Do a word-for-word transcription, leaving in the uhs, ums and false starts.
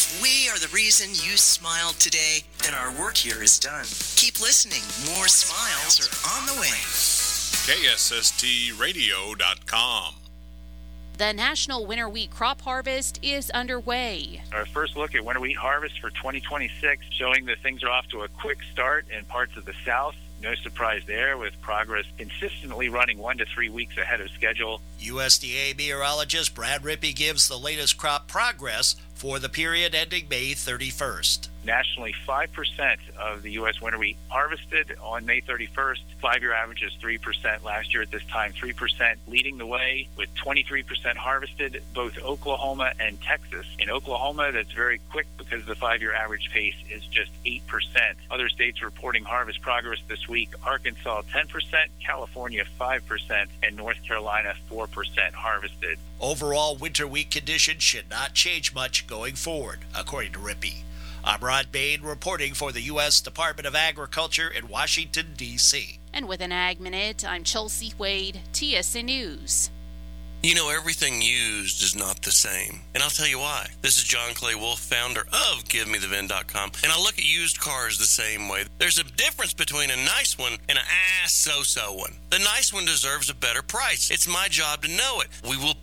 If we are the reason you smiled today, then our work here is done. Keep listening. More smiles are on the way. K S S T radio dot com. The National Winter Wheat Crop Harvest is underway. Our first look at winter wheat harvest for twenty twenty-six, showing that things are off to a quick start in parts of the South. No surprise there, with progress consistently running one to three weeks ahead of schedule. U S D A meteorologist Brad Rippey gives the latest crop progress for the period ending May thirty-first. Nationally, five percent of the U S winter wheat harvested on May thirty-first. Five-year average is three percent. Last year at this time, three percent, leading the way with twenty-three percent harvested, both Oklahoma and Texas. In Oklahoma, that's very quick because the five-year average pace is just eight percent. Other states reporting harvest progress this week: Arkansas, ten percent, California, five percent, and North Carolina, four percent harvested. Overall, winter wheat conditions should not change much going forward, according to Rippey. I'm Rod Bain reporting for the U S Department of Agriculture in Washington, D C And with an Ag Minute, I'm Chelsea Wade, T S N News. You know, everything used is not the same. And I'll tell you why. This is John Clay Wolf, founder of Give Me The Vin dot com. And I look at used cars the same way. There's a difference between a nice one and an ah so-so one. The nice one deserves a better price. It's my job to know it. We will